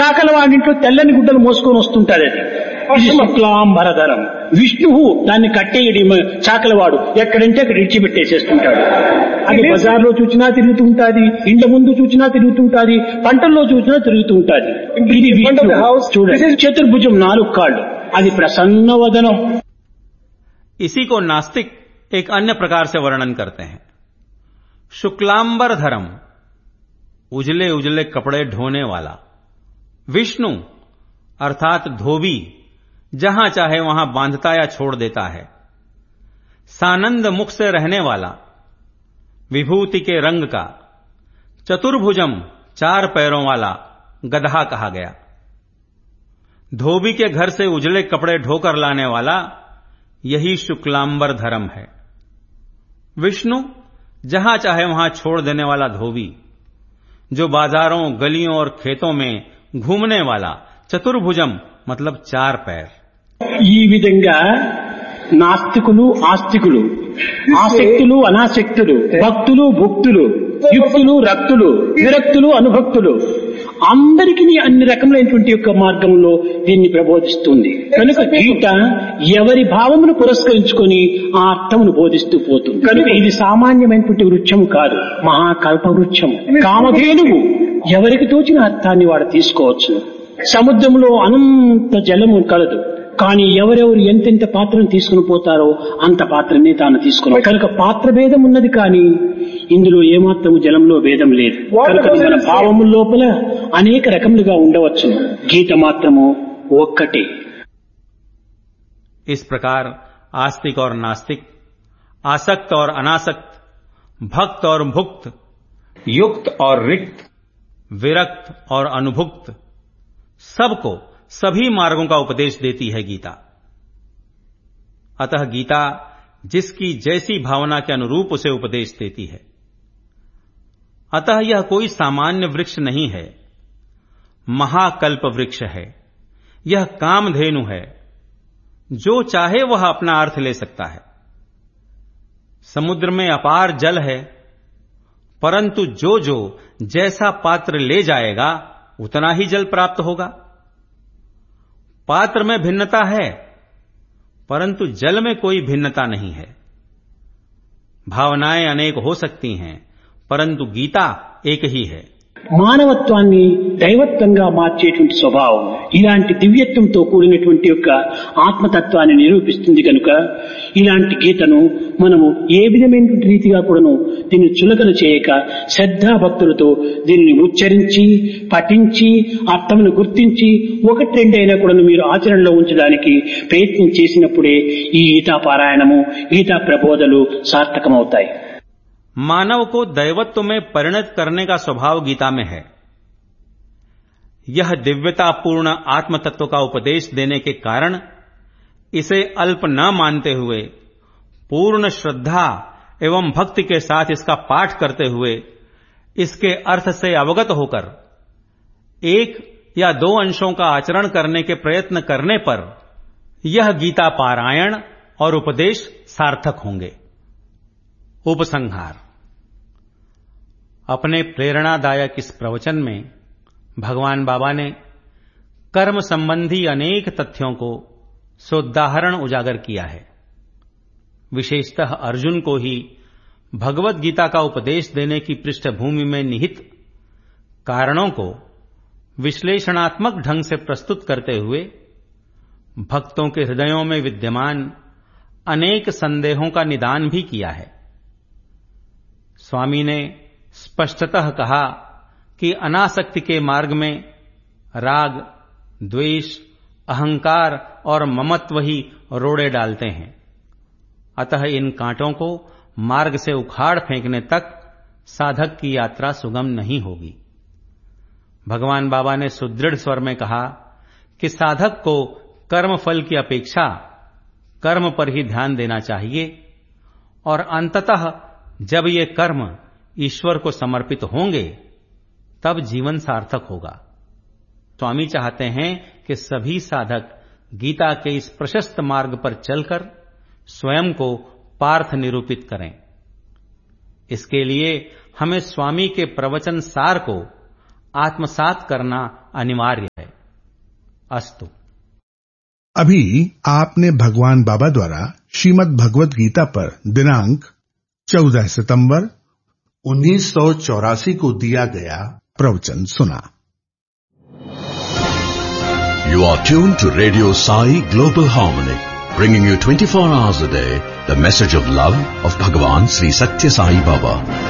చాకల వాడింట్లో తెల్లని గుడ్డలు మోసుకొని వస్తుంటారు. అది ఇది శుక్లాంబరధరం. విష్ణువు దాన్ని కట్టేయడి చాకలవాడు ఎక్కడంటే అక్కడ ఇడిచిపెట్టేసేస్తుంటాడు. అది బజార్లో చూసినా తిరుగుతుంటాది, ఇండ్ల ముందు చూసినా తిరుగుతుంటాది, పంటల్లో చూసినా తిరుగుతుంటాది. ఇది విష్ణువు. చూడండి, చతుర్భుజం 4 కాళ్ళు, అది ప్రసన్న వదనం. इसी को नास्तिक एक अन्य प्रकार से वर्णन करते हैं. शुक्लांबरधरम, उजले उजले कपड़े ढोने वाला. विष्णु अर्थात धोबी, जहां चाहे वहां बांधता या छोड़ देता है. सानंद मुख से रहने वाला, विभूति के रंग का. चतुर्भुजम, 4 पैरों वाला, गधा कहा गया. धोबी के घर से उजले कपड़े ढोकर लाने वाला, यही शुक्लांबरधरम है. विष्णु जहां चाहे वहां छोड़ देने वाला धोबी, जो बाजारों, गलियों और खेतों में घूमने वाला. चतुर्भुजम मतलब 4 पैर. ఈ విధంగా నాస్తికులు ఆస్తికులు, ఆసక్తులు అనాసక్తులు, భక్తులు భుక్తులు, యుక్తులు రక్తులు, విరక్తులు అనుభక్తులు, అందరికీ అన్ని రకములైనటువంటి యొక్క మార్గంలో దీన్ని ప్రబోధిస్తుంది. కనుక గీత ఎవరి భావమును పురస్కరించుకొని ఆ అర్థమును బోధిస్తూ పోతుంది. కనుక ఇది సామాన్యమైనటువంటి వృక్షము కాదు, మహాకల్ప వృక్షము. కామధేనువు ఎవరికి తోచిన అర్థాన్ని వాడు తీసుకోవచ్చు. సముద్రంలో అనంత జలము కలదు, కానీ ఎవరెవరు ఎంతెంత పాత్రను తీసుకుని పోతారో అంత పాత్రనే తాను తీసుకున్నాడు. కనుక పాత్ర భేదం ఉన్నది, కానీ ఇందులో ఏమాత్రము జలంలో భేదం లేదు. కనుక మన భావము లోపల అనేక రకములుగా ఉండవచ్చు, గీత మాత్రము ఒక్కటే. इस प्रकार आस्तिक और नास्तिक, आसक्त और अनासक्त, भक्त और भुक्त, युक्त और रिक्त, विरक्त और अनुभुक्त, सबको सभी मार्गों का उपदेश देती है गीता. अतः गीता जिसकी जैसी भावना के अनुरूप उसे उपदेश देती है. अतः यह कोई सामान्य वृक्ष नहीं है, महाकल्प वृक्ष है. यह कामधेनु है, जो चाहे वह अपना अर्थ ले सकता है. समुद्र में अपार जल है, परंतु जो जो जैसा पात्र ले जाएगा उतना ही जल प्राप्त होगा. पात्र में भिन्नता है, परंतु जल में कोई भिन्नता नहीं है. भावनाएं अनेक हो सकती हैं, परंतु गीता एक ही है. మానవత్వాన్ని దైవత్వంగా మార్చేటువంటి స్వభావం ఇలాంటి దివ్యత్వంతో కూడినటువంటి యొక్క ఆత్మతత్వాన్ని నిరూపిస్తుంది. కనుక ఇలాంటి గీతను మనము ఏ విధమైనటువంటి రీతిగా కూడాను దీన్ని చులకన చేయక శ్రద్ధాభక్తులతో దీనిని ఉచ్చరించి పఠించి అర్థమును గుర్తించి 1-2 అయినా కూడాను మీరు ఆచరణలో ఉంచడానికి ప్రయత్నం చేసినప్పుడే ఈ గీతా పారాయణము, గీతా ప్రబోధలు సార్థకమవుతాయి. मानव को दैवत्व में परिणत करने का स्वभाव गीता में है. यह दिव्यतापूर्ण आत्म तत्व का उपदेश देने के कारण इसे अल्प न मानते हुए पूर्ण श्रद्धा एवं भक्ति के साथ इसका पाठ करते हुए इसके अर्थ से अवगत होकर 1 या 2 अंशों का आचरण करने के प्रयत्न करने पर यह गीता पारायण और उपदेश सार्थक होंगे. उपसंहार. अपने प्रेरणादायक इस प्रवचन में भगवान बाबा ने कर्म संबंधी अनेक तथ्यों को सोदाहरण उजागर किया है. विशेषतः अर्जुन को ही भगवत गीता का उपदेश देने की पृष्ठभूमि में निहित कारणों को विश्लेषणात्मक ढंग से प्रस्तुत करते हुए भक्तों के हृदयों में विद्यमान अनेक संदेहों का निदान भी किया है. स्वामी ने स्पष्टतः कहा कि अनासक्ति के मार्ग में राग, द्वेष, अहंकार और ममत्व ही रोड़े डालते हैं. अतः इन कांटों को मार्ग से उखाड़ फेंकने तक साधक की यात्रा सुगम नहीं होगी. भगवान बाबा ने सुदृढ़ स्वर में कहा कि साधक को कर्म फल की अपेक्षा कर्म पर ही ध्यान देना चाहिए और अंततः जब ये कर्म ईश्वर को समर्पित होंगे तब जीवन सार्थक होगा. स्वामी चाहते हैं कि सभी साधक गीता के इस प्रशस्त मार्ग पर चलकर स्वयं को पार्थ निरूपित करें. इसके लिए हमें स्वामी के प्रवचन सार को आत्मसात करना अनिवार्य है। अस्तु। अभी आपने भगवान बाबा द्वारा श्रीमद् भगवत गीता पर दिनांक 14 सितंबर 1984 को दिया गया प्रवचन सुना। You are tuned to Radio Sai Global Harmony, bringing you 24 hours a day the message of love of Bhagavan Sri Satya Sai Baba.